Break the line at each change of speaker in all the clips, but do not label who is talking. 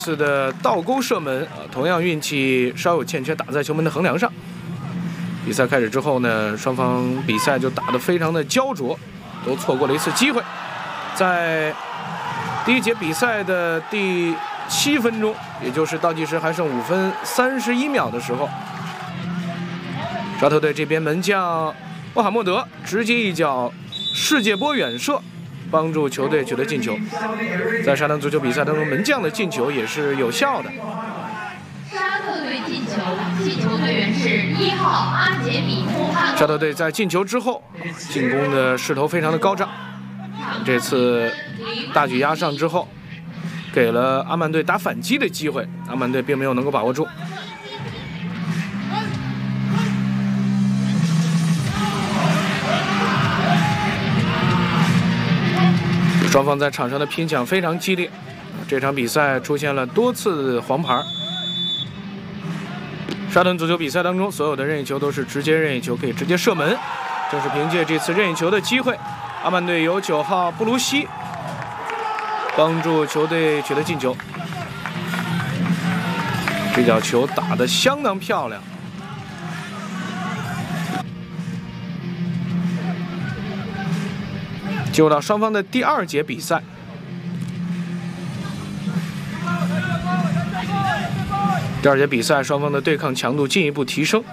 次的倒钩射门同样运气稍有欠缺，打在球门的横梁上。比赛开始之后呢，双方比赛就打得非常的焦灼，都错过了一次机会。在第一节比赛的第7分钟，也就是倒计时还剩5分31秒的时候，沙特队这边门将穆罕默德直接一脚世界波远射，帮助球队取得进球。在沙特足球比赛当中，门将的进球也是有效的。
沙特队进球，进球队员是1号阿杰米·穆罕。
沙特队在进球之后，进攻的势头非常的高涨。这次大举压上之后，给了阿曼队打反击的机会，阿曼队并没有能够把握住。双方在场上的拼抢非常激烈，这场比赛出现了多次黄牌。沙特足球比赛当中，所有的任意球都是直接任意球，可以直接射门。正是凭借这次任意球的机会，阿曼队由9号布鲁西帮助球队取得进球。这脚球打得相当漂亮。进入到双方的第2节比赛。第2节比赛，双方的对抗强度进一步提升。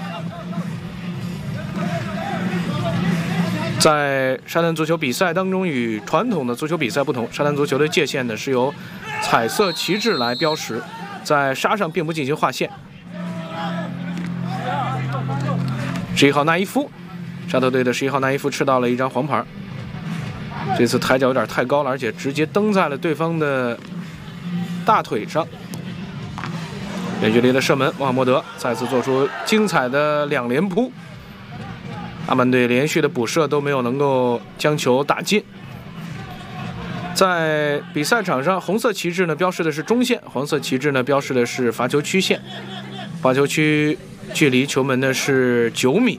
在沙滩足球比赛当中，与传统的足球比赛不同，沙滩足球的界限呢是由彩色旗帜来标识，在沙上并不进行划线。11号纳伊夫，沙特队的11号纳伊夫吃到了一张黄牌。这次抬脚有点太高了，而且直接蹬在了对方的大腿上。远距离的射门，穆罕默德再次做出精彩的2连扑。阿曼队连续的补射都没有能够将球打进。在比赛场上，红色旗帜呢标示的是中线，黄色旗帜呢标示的是罚球区线。罚球区距离球门呢是9米。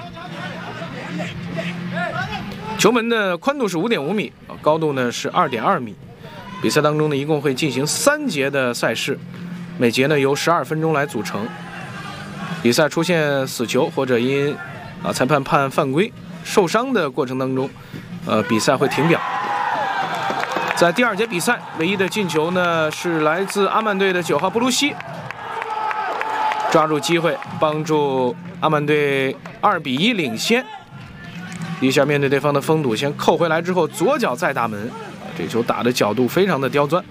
球门的宽度是5.5米，高度呢是2.2米。比赛当中呢，一共会进行3节的赛事，每节呢由12分钟来组成。比赛出现死球或者因裁判判犯规受伤的过程当中，比赛会停表。在第2节比赛，唯一的进球呢是来自阿曼队的9号布鲁西，抓住机会帮助阿曼队2-1领先。一下面对对方的封堵，先扣回来之后，左脚再打门，这球打的角度非常的刁钻。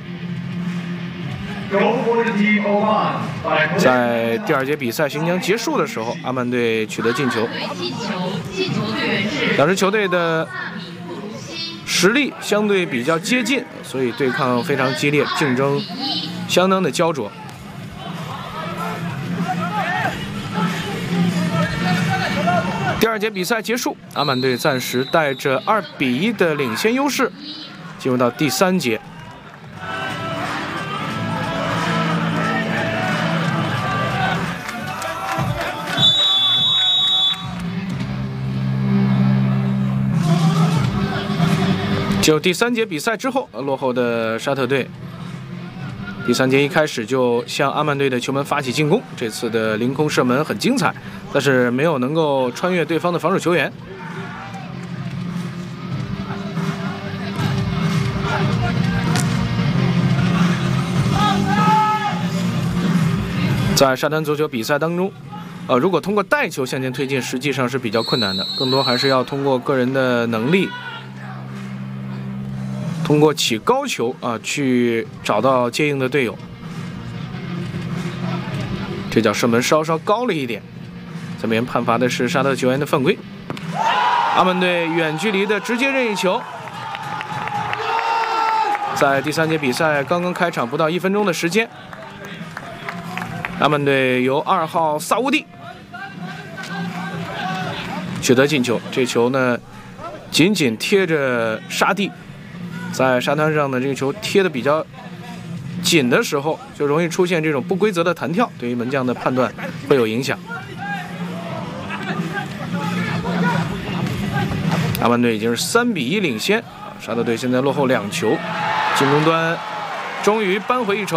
在第2节比赛行将结束的时候，阿曼队取得进球。当时球队的实力相对比较接近，所以对抗非常激烈，竞争相当的焦灼。第2节比赛结束，阿曼队暂时带着2-1的领先优势，进入到第3节。就第3节比赛之后，落后的沙特队第3节一开始就向阿曼队的球门发起进攻，这次的凌空射门很精彩，但是没有能够穿越对方的防守球员。在沙滩足球比赛当中，如果通过带球向前推进，实际上是比较困难的，更多还是要通过个人的能力，通过起高球去找到接应的队友。这脚射门稍稍高了一点，这边判罚的是沙特球员的犯规。阿曼队远距离的直接任意球。在第3节比赛刚刚开场不到1分钟的时间，阿曼队由2号萨乌蒂取得进球。这球呢紧紧贴着沙地，在沙滩上的这个球贴的比较紧的时候，就容易出现这种不规则的弹跳，对于门将的判断会有影响。阿曼队已经是3-1领先，沙特队现在落后2球。进攻端终于扳回一城。